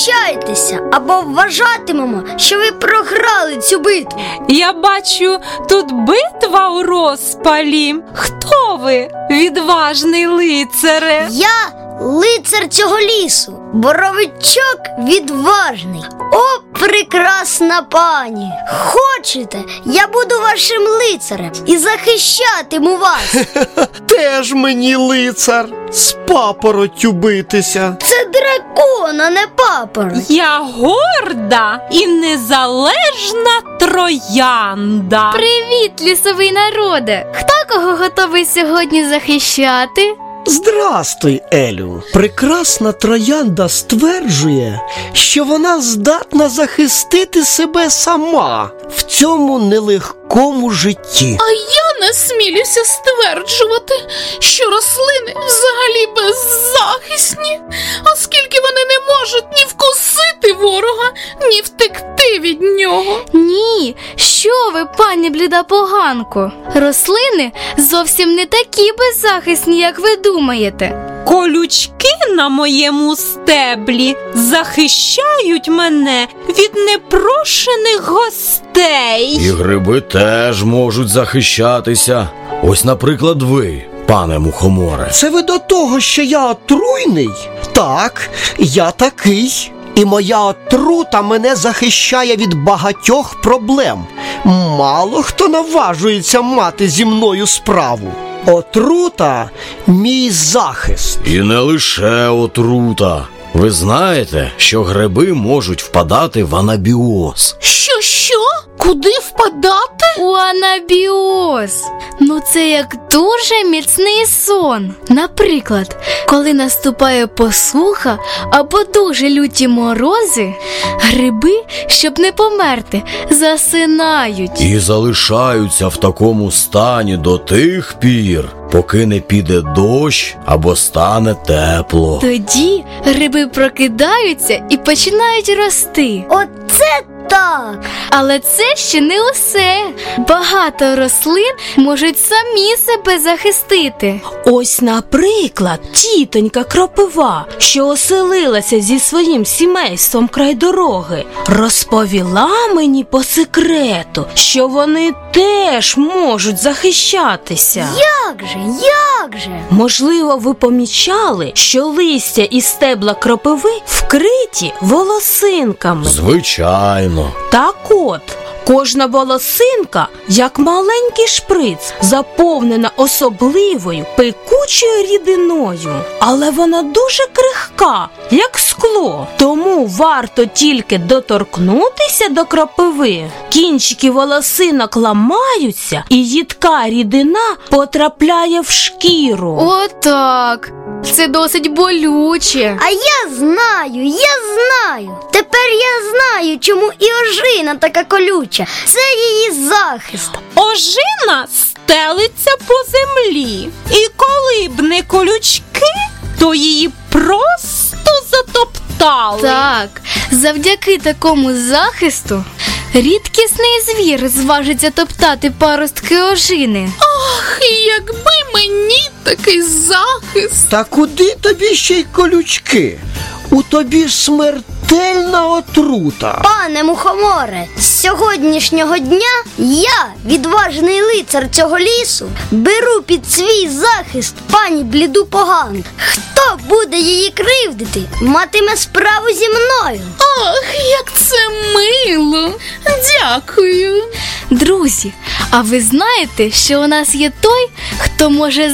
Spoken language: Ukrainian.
захищайтеся, або вважатимемо, що ви програли цю битву. Я бачу, тут битва у розпалі. Хто ви, відважний лицаре? Я лицар цього лісу, Боровичок відважний. О, прекрасна пані! Хочете, я буду вашим лицарем і захищатиму вас. Теж мені лицар, з папороттю битися. Це дракон, а не папороть. Я горда і незалежна троянда. Привіт, лісовий народе! Хто кого готовий сьогодні захищати? Здрастуй, Елю. Прекрасна троянда стверджує, що вона здатна захистити себе сама в цьому нелегкому житті. А я насмілюся стверджувати, що рослини взагалі беззахисні, оскільки вони не можуть ні вкусити ворога, ні втекти від нього. Ні, що ви, пані бліда поганко? Рослини зовсім не такі беззахисні, як ви думаєте. Колючки на моєму стеблі захищають мене від непрошених гостей. І гриби теж можуть захищатися. Ось, наприклад, ви, пане мухоморе. Це ви до того, що я отруйний? Так, я такий. І моя отрута мене захищає від багатьох проблем. Мало хто наважується мати зі мною справу. Отрута – мій захист. І не лише отрута. Ви знаєте, що гриби можуть впадати в анабіоз. Що? Куди впадати? У анабіоз. Ну це як дуже міцний сон. Наприклад, коли наступає посуха або дуже люті морози, гриби, щоб не померти, засинають. І залишаються в такому стані до тих пір, поки не піде дощ або стане тепло. Тоді гриби прокидаються і починають рости. Оце так! Але це ще не усе. Багато рослин можуть самі себе захистити. Ось, наприклад, тітонька Кропива, що оселилася зі своїм сімейством край дороги, розповіла мені по секрету, що вони теж можуть захищатися. Як же? Можливо, ви помічали, що листя і стебла кропиви вкриті волосинками. Звичайно. Так от, кожна волосинка, як маленький шприц, заповнена особливою пекучою рідиною. Але вона дуже крихка, як скло. Тому варто тільки доторкнутися до кропиви. Кінчики волосинок ламаються, і їдка рідина потрапляє в шкіру. Отак. Це досить болюче. А я знаю. Тепер я знаю, чому і ожина така колюча. Це її захист. Ожина стелиться по землі. І коли б не колючки, то її просто затоптали. Так, завдяки такому захисту рідкісний звір зважиться топтати паростки ожини. Ах, якби мені такий захист. Та куди тобі ще й колючки? У тобі ж смертельна отрута. Пане мухоморе, з сьогоднішнього дня я, відважний лицар цього лісу, беру під свій захист пані бліду погану. Хто буде її кривдити, матиме справу зі мною. Ах, як це мило. Дякую. Друзі, а ви знаєте, що у нас є той, хто може